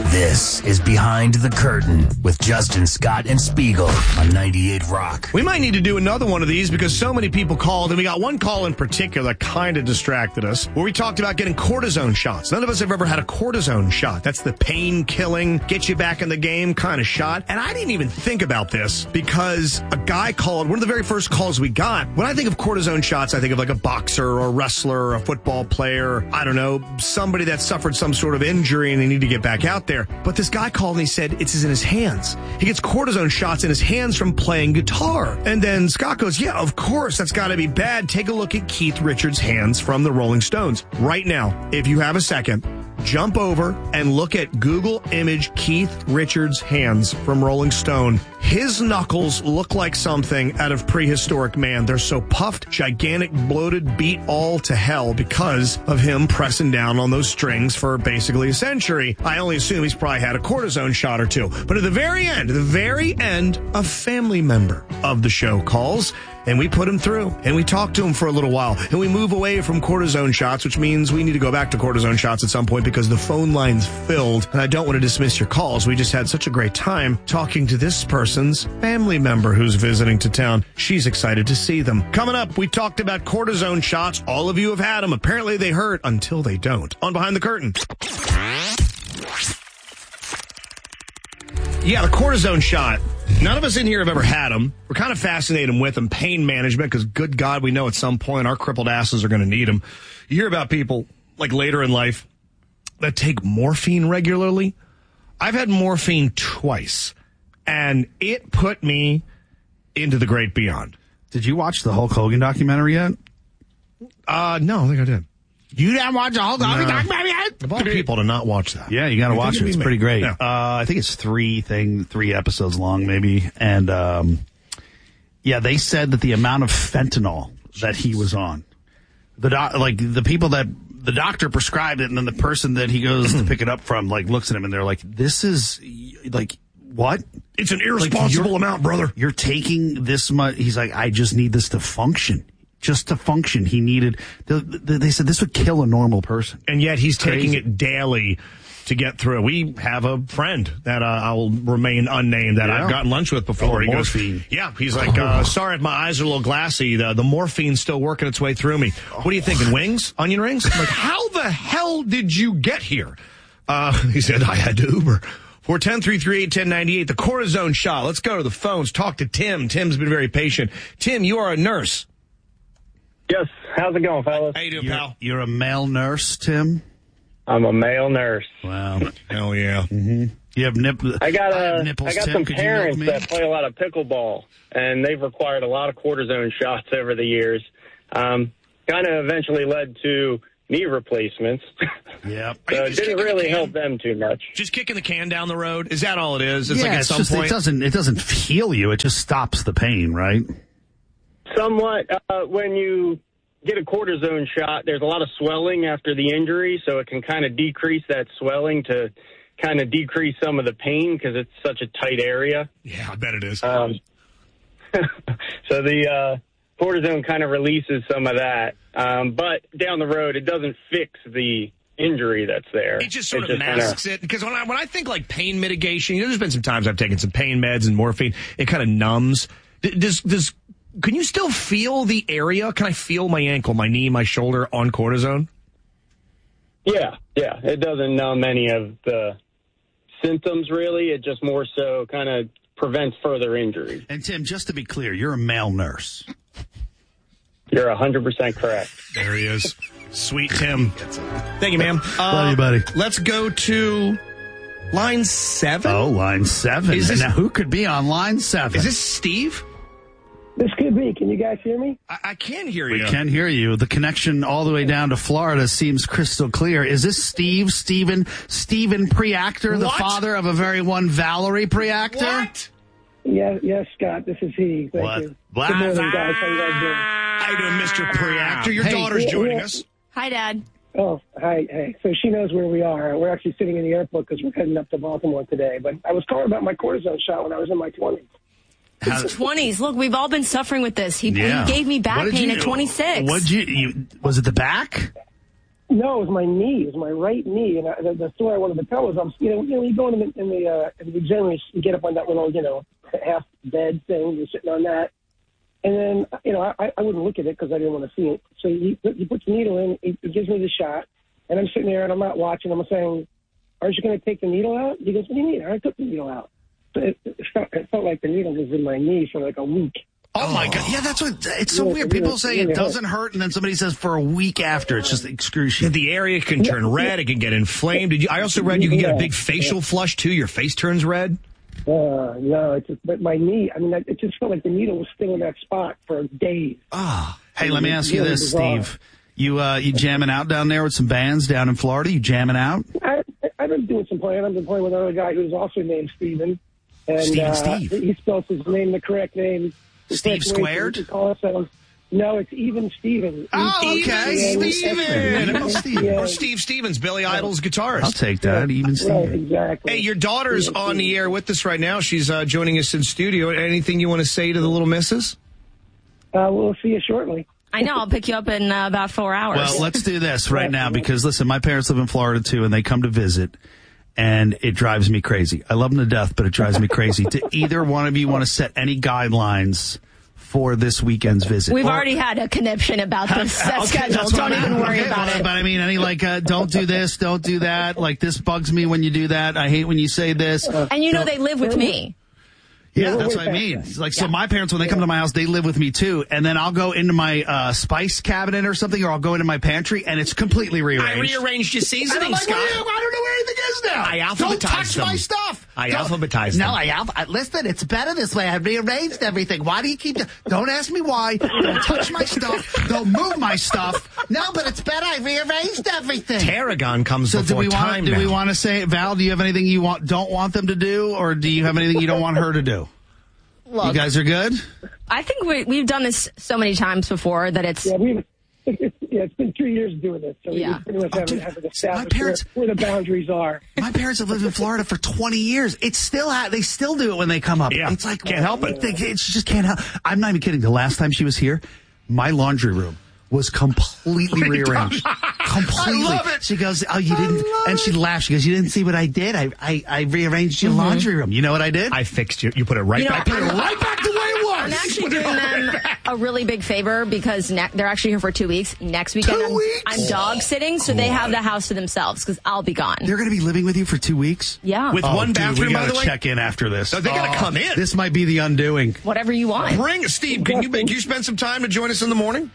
This is Behind the Curtain with Justin Scott and Spiegel on 98 Rock. We might need to do another one of these because so many people called, and we got one call in particular that kind of distracted us, where we talked about getting cortisone shots. None of us have ever had a cortisone shot. That's the pain-killing, get you back in the game kind of shot. And I didn't even think about this because a guy called, one of the very first calls we got. When I think of cortisone shots, I think of like a boxer or a wrestler or a football player, I don't know, somebody that suffered some sort of injury and they need to get back out there. But this guy called and he said it's in his hands. He gets cortisone shots in his hands from playing guitar. And then Scott goes, yeah, of course, that's got to be bad. Take a look at Keith Richards' hands from the Rolling Stones. Right now, if you have a second, jump over and look at Google image Keith Richards' hands from Rolling Stone. His knuckles look like something out of prehistoric man. They're so puffed, gigantic, bloated, beat all to hell because of him pressing down on those strings for basically a century. I only assume he's probably had a cortisone shot or two. But at the very end, a family member of the show calls, and we put him through, and we talk to him for a little while, and we move away from cortisone shots, which means we need to go back to cortisone shots at some point because the phone line's filled, and I don't want to dismiss your calls. We just had such a great time talking to this person's family member who's visiting to town. She's excited to see them. Coming up, we talked about cortisone shots. All of you have had them. Apparently they hurt until they don't. On Behind the Curtain. Yeah, the cortisone shot. None of us in here have ever had them. We're kind of fascinated with them. Pain management, because good God, we know at some point our crippled asses are going to need them. You hear about people, like later in life, that take morphine regularly. I've had morphine twice, and it put me into the great beyond. Did you watch the Hulk Hogan documentary yet? No, I think I did. You didn't watch the Hulk Hogan documentary yet? Of all people to not watch that. Yeah, you got to watch it. It's pretty great. Yeah. I think it's three episodes long, maybe. And, yeah, they said that the amount of fentanyl that he was on, the people that the doctor prescribed it, and then the person that he goes to pick it up from, like, looks at him and they're like, this is, like, what? It's an irresponsible amount, brother. You're taking this much. He's like, I just need this to function. Just to function, he needed. They said this would kill a normal person, and yet he's taking it daily to get through. We have a friend that I will remain unnamed that I've gotten lunch with before. He morphine. Goes, he's like, sorry if my eyes are a little glassy. The morphine's still working its way through me. What are you thinking? Wings? Onion rings? I'm like, how the hell did you get here? He said, I had to Uber. 410-338-1098, the cortisone shot. Let's go to the phones. Talk to Tim. Tim's been very patient. Tim, you are a nurse. Yes. How's it going, fellas? How you doing, pal? You're a male nurse, Tim? I'm a male nurse. Wow. Hell yeah. Mm-hmm. You have nipples. I got nipples, some Tim. parents that play a lot of pickleball, and they've required a lot of cortisone shots over the years. Kind of eventually led to knee replacements. Yeah. So it didn't really help them too much. Just kicking the can down the road? Is that all it is? It's yeah, like at some point. It doesn't heal you. It just stops the pain, right? Somewhat. When you get a cortisone shot, there's a lot of swelling after the injury, so it can kind of decrease that swelling to kind of decrease some of the pain because it's such a tight area. Yeah, I bet it is. So the cortisone kind of releases some of that. But down the road, it doesn't fix the injury that's there. It just sort of masks it. Because when I think like pain mitigation, there's been some times I've taken some pain meds and morphine. It kind of numbs. Can you still feel the area? Can I feel my ankle, my knee, my shoulder on cortisone? Yeah. It doesn't numb any of the symptoms, really. It just more so kind of prevents further injury. And, Tim, just to be clear, you're a male nurse. You're 100% correct. There he is. Sweet Tim. Thank you, ma'am. Love you, buddy. Let's go to line 7. Oh, line 7. Now, who could be on line 7? Is this Steve? This could be. Can you guys hear me? I can hear you. We can hear you. The connection all the way down to Florida seems crystal clear. Is this Steven Preactor, the father of a very one Valerie Preactor? What? Yes, Scott. This is he. Thank you. What? Good morning, guys. How you guys doing? How you doing, Mr. Preactor? Your daughter's joining us. Hi, Dad. Oh, hi. Hey. So she knows where we are. We're actually sitting in the airport because we're heading up to Baltimore today. But I was calling about my cortisone shot when I was in my 20s. His 20s. Look, we've all been suffering with this. He gave me back pain at 26. Was it the back? No, it was my knee. It was my right knee. And the story I wanted to tell was, you go in the gym, you get up on that little, half bed thing. You're sitting on that. And then, I wouldn't look at it because I didn't want to see it. So he puts the needle in. He gives me the shot. And I'm sitting there and I'm not watching. I'm saying, aren't you going to take the needle out? He goes, what do you mean? I took the needle out. So it felt like the needle was in my knee for like a week. Oh, my God. Yeah, that's what it's so weird. People say it doesn't hurt, and then somebody saes for a week after. It's just excruciating. The area can turn red. It can get inflamed. I also read you can get a big facial flush, too. Your face turns red. No, but my knee, it just felt like the needle was still in that spot for days. Hey, let me ask you this, Steve. You jamming out down there with some bands down in Florida? You jamming out? I've been doing some playing. I've been playing with another guy who's also named Steven. And, Steve. He spells his name the correct name. Steve squared? No, it's even Steven. Oh, okay. Steven. Or Steve Stevens, Billy Idol's guitarist. I'll take that. Even Steven. Right, exactly. Hey, your daughter's on the air with us right now. She's joining us in studio. Anything you want to say to the little missus? We'll see you shortly. I know. I'll pick you up in about 4 hours. Well, let's do this right now because, listen, my parents live in Florida, too, and they come to visit, and it drives me crazy. I love them to death, but it drives me crazy. Do either one of you want to set any guidelines for this weekend's visit? We've already had a conniption about this schedule. Don't even worry about it. But I mean, don't do this, don't do that. Like, this bugs me when you do that. I hate when you say this. And they live with me. Yeah, that's what I mean. So my parents, when they come to my house, they live with me too. And then I'll go into my spice cabinet or something, or I'll go into my pantry, and it's completely rearranged. I rearranged your seasoning, Scott. I don't know where anything is now. I alphabetized Don't touch them. my stuff. I alphabetized them. Listen, it's better this way. I rearranged everything. Why do you keep... Don't ask me why. Don't touch my stuff. Don't move my stuff. No, but it's better. I rearranged everything. Tarragon comes before time now. Do we want to say, Val, do you have anything you don't want them to do, or do you have anything you don't want her to do? Look, you guys are good? I think we've done this so many times before that it's... It's been 2 years doing this, so we pretty much haven't established where the boundaries are. My parents have lived in Florida for 20 years. It's still they still do it when they come up. Yeah. It's like, can't help it. It's just can't help. I'm not even kidding. The last time she was here, my laundry room was completely rearranged. Completely. I love it. She goes, oh, you didn't, and she laughed. She goes, you didn't see what I did? I rearranged your laundry room. You know what I did? I fixed you. You put it right back. Put it right back the way it was. I'm actually doing them a really big favor because they're actually here for 2 weeks. Next weekend, I'm dog sitting, so they have the house to themselves because I'll be gone. They're going to be living with you for 2 weeks? Yeah. With one bathroom, we by the way? check in after this. No, they got to come in. This might be the undoing. Whatever you want. Bring Steve. Can you spend some time to join us in the morning?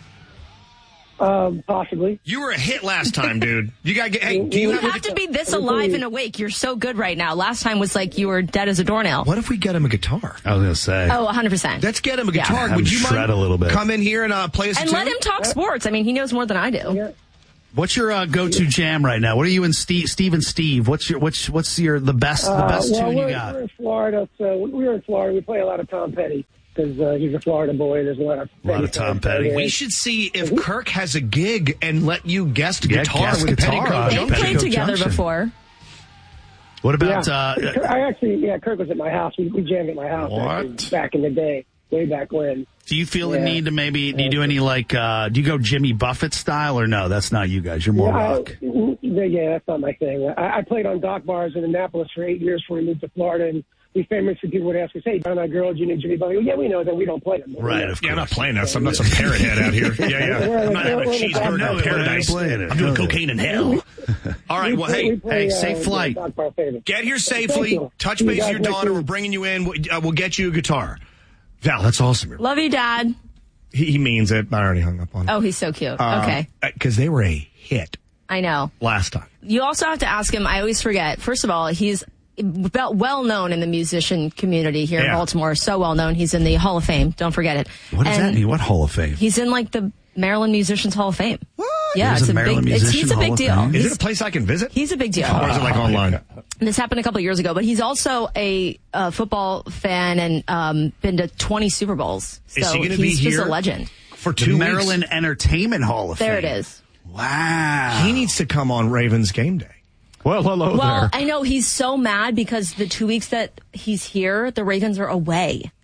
Possibly. You were a hit last time, dude. You got to get. Hey, You have to be this alive and awake. You're so good right now. Last time was like you were dead as a doornail. What if we get him a guitar? I was going to say. Oh, 100%. Let's get him a guitar. Have Would him you shred mind a little bit. come in here and play us a and tune? let him talk sports. I mean, he knows more than I do. Yeah. What's your go-to jam right now? What are you and Steve and Steve? What's the best tune you got? We're in Florida, so we're in Florida. We play a lot of Tom Petty because he's a Florida boy. There's a lot of Tom Petty. We should see if Kirk has a gig and let you guest guitar with guitar. Petticoat. They've played together Junction. before. What about... Kirk was at my house. We jammed at my house What? back in the day, way back when. Do you feel the need to do you do any do you go Jimmy Buffett style or no? That's not you guys. You're more rock. Yeah, that's not my thing. I played on dock bars in Annapolis for 8 years before we moved to Florida, and we famously people would ask us, "Hey, John, girl, do you need Jimmy Buffett?" Yeah, we know that we don't play them. Right, of course. Yeah, I'm not playing that. I'm not some parrot head out here. Yeah. I'm not having a cheeseburger in paradise. I'm doing cocaine in hell. All right, well, hey, safe flight. Get here safely. Touch base with your daughter. We're bringing you in. We'll get you a guitar. Val, that's awesome. Love you, Dad. He means it. I already hung up on him. Oh, he's so cute. Okay. Because they were a hit I know. last time. You also have to ask him, I always forget, first of all, he's well known in the musician community here in Baltimore. So well known. He's in the Hall of Fame. Don't forget it. What does that mean? What Hall of Fame? He's in like the Maryland Musicians Hall of Fame. What? Yeah, There's a Maryland he's a big deal. Is it a place I can visit? He's a big deal. Or is it like online? This happened a couple of years ago, but he's also a football fan and been to 20 Super Bowls. So is he going to be he's here just a legend. for 2 weeks? Maryland Entertainment Hall of Fame. There it is. Wow. He needs to come on Ravens game day. Well, hello Well, there. I know he's so mad because the 2 weeks that he's here, the Ravens are away.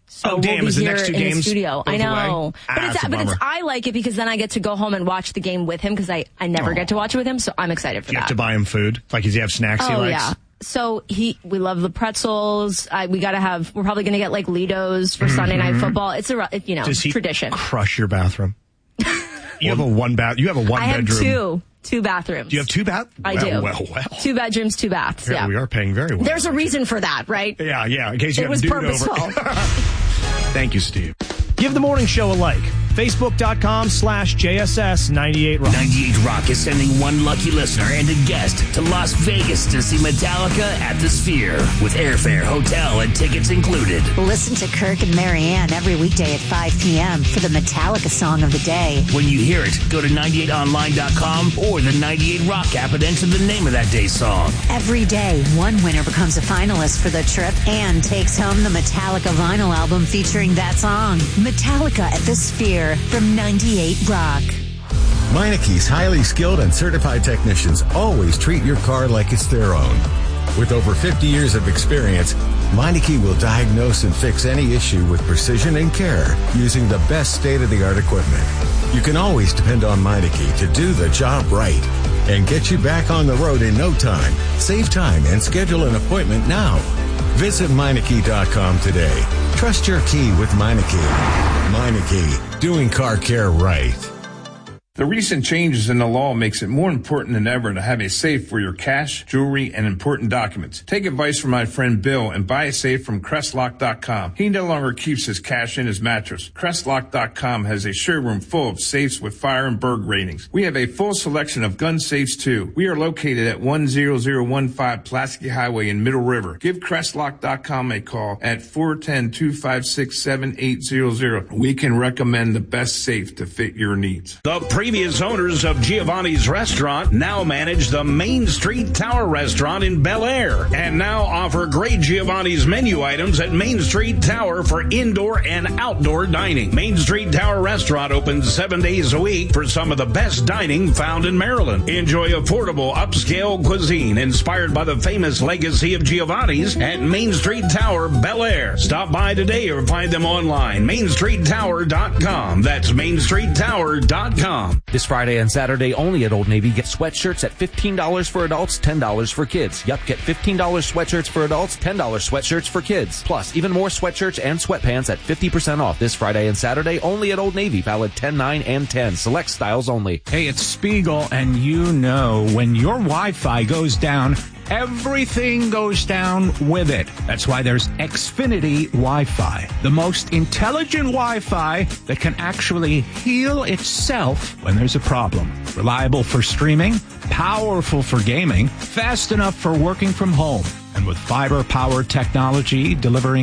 So damn, we'll is be the here next two in games the studio. I know. But I like it because then I get to go home and watch the game with him because I never get to watch it with him, so I'm excited for that. You have to buy him food? Like, does he have snacks he likes? Yeah. So we love the pretzels. We're probably going to get like Lido's for Sunday Night Football. It's Does he tradition. Crush your bathroom? You have a one bedroom. I have two bathrooms. Do you have two baths? I do. Well. 2 bedrooms, 2 baths. Yeah. We are paying very well. There's a reason for that, right? Yeah. In case you have a dude purposeful. over. Thank you, Steve. Give the morning show a like. Facebook.com/JSS98Rock. 98 Rock is sending one lucky listener and a guest to Las Vegas to see Metallica at the Sphere with airfare, hotel, and tickets included. Listen to Kirk and Marianne every weekday at 5 p.m. for the Metallica song of the day. When you hear it, go to 98online.com or the 98 Rock app and enter the name of that day's song. Every day, one winner becomes a finalist for the trip and takes home the Metallica vinyl album featuring that song. Metallica at the Sphere from 98 Rock. Meineke's highly skilled and certified technicians always treat your car like it's their own. With over 50 years of experience, Meineke will diagnose and fix any issue with precision and care using the best state-of-the-art equipment. You can always depend on Meineke to do the job right and get you back on the road in no time. Save time and schedule an appointment now. Visit Meineke.com today. Trust your key with Meineke. Meineke, doing car care right. The recent changes in the law makes it more important than ever to have a safe for your cash, jewelry, and important documents. Take advice from my friend Bill and buy a safe from Crestlock.com. He no longer keeps his cash in his mattress. Crestlock.com has a showroom full of safes with fire and burg ratings. We have a full selection of gun safes too. We are located at 10015 Pulaski Highway in Middle River. Give Crestlock.com a call at 410-256-7800. We can recommend the best safe to fit your needs. The previous owners of Giovanni's Restaurant now manage the Main Street Tower Restaurant in Bel Air and now offer great Giovanni's menu items at Main Street Tower for indoor and outdoor dining. Main Street Tower Restaurant opens 7 days a week for some of the best dining found in Maryland. Enjoy affordable upscale cuisine inspired by the famous legacy of Giovanni's at Main Street Tower, Bel Air. Stop by today or find them online, mainstreettower.com. That's mainstreettower.com. This Friday and Saturday only at Old Navy, get sweatshirts at $15 for adults, $10 for kids. Yup, get $15 sweatshirts for adults, $10 sweatshirts for kids. Plus, even more sweatshirts and sweatpants at 50% off this Friday and Saturday only at Old Navy, valid 10, 9, and 10. Select styles only. Hey, it's Spiegel, and you know when your Wi-Fi goes down, everything goes down with it. That's why there's Xfinity Wi-Fi, the most intelligent Wi-Fi that can actually heal itself when there's a problem. Reliable for streaming, powerful for gaming, fast enough for working from home. And with fiber-powered technology delivering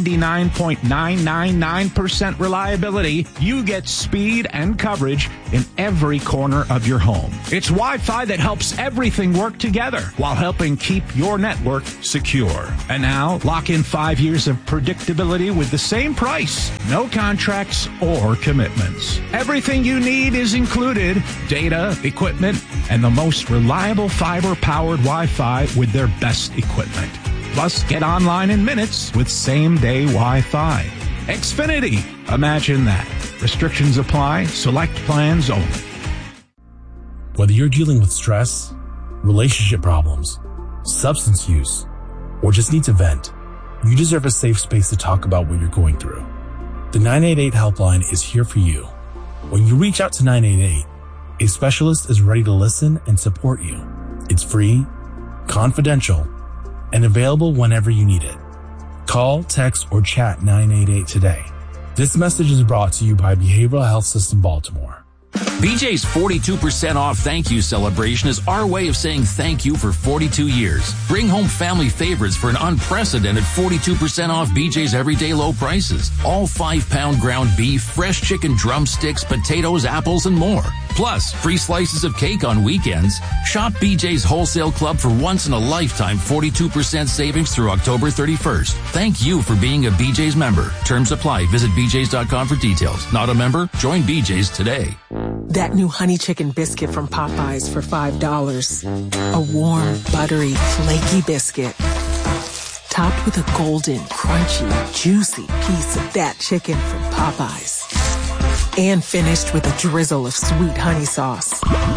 99.999% reliability, you get speed and coverage in every corner of your home. It's Wi-Fi that helps everything work together while helping keep your network secure. And now, lock in 5 years of predictability with the same price. No contracts or commitments. Everything you need is included. Data, equipment, and the most reliable fiber-powered Wi-Fi with their best equipment. Plus, get online in minutes with same-day Wi-Fi. Xfinity. Imagine that. Restrictions apply. Select plans only. Whether you're dealing with stress, relationship problems, substance use, or just need to vent, you deserve a safe space to talk about what you're going through. The 988 helpline is here for you. When you reach out to 988, a specialist is ready to listen and support you. It's free, confidential, and available whenever you need it. Call, text, or chat 988 today. This message is brought to you by Behavioral Health System Baltimore. BJ's 42% off thank you celebration is our way of saying thank you for 42 years. Bring home family favorites for an unprecedented 42% off BJ's everyday low prices. All 5-pound ground beef, fresh chicken drumsticks, potatoes, apples, and more. Plus, free slices of cake on weekends. Shop BJ's Wholesale Club for once-in-a-lifetime 42% savings through October 31st. Thank you for being a BJ's member. Terms apply. Visit BJ's.com for details. Not a member? Join BJ's today. That new honey chicken biscuit from Popeyes for $5. A warm, buttery, flaky biscuit. topped with a golden, crunchy, juicy piece of that chicken from Popeyes. And finished with a drizzle of sweet honey sauce.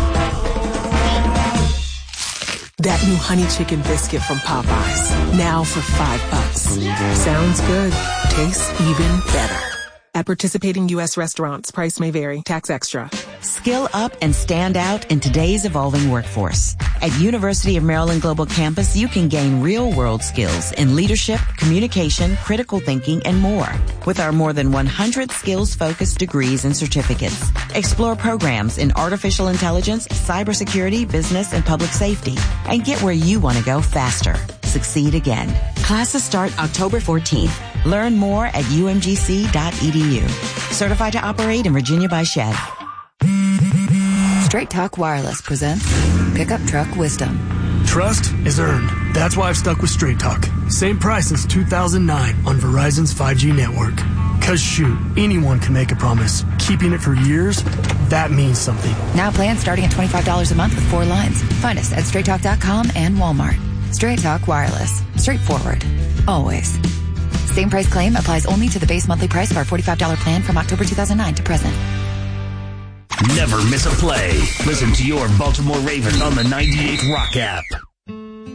That new honey chicken biscuit from Popeyes, now for $5. Sounds good. Tastes even better. At participating U.S. restaurants, price may vary. Tax extra. Skill up and stand out in today's evolving workforce. At University of Maryland Global Campus, you can gain real-world skills in leadership, communication, critical thinking, and more. With our more than 100 skills-focused degrees and certificates. Explore programs in artificial intelligence, cybersecurity, business, and public safety. And get where you want to go faster. Succeed again. Classes start October 14th. Learn more at umgc.edu. Certified to operate in Virginia by Shed. Straight Talk Wireless presents Pickup Truck Wisdom. Trust is earned. That's why I've stuck with Straight Talk. Same price since 2009 on Verizon's 5G network. Cause shoot, anyone can make a promise. Keeping it for years, that means something. Now plans starting at $25 a month with 4 lines. Find us at straighttalk.com and Walmart. Straight Talk Wireless. Straightforward. Always. Same price claim applies only to the base monthly price of our $45 plan from October 2009 to present. Never miss a play. Listen to your Baltimore Ravens on the 98 Rock app.